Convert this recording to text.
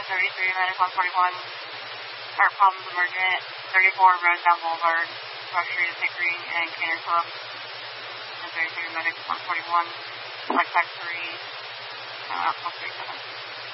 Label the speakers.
Speaker 1: 33, Medic 141. Heart problems emergent. 34, Rosedale Boulevard. Rush Street is Hickory and Canyon Club. 33, Medic 141. Flex 3. 37.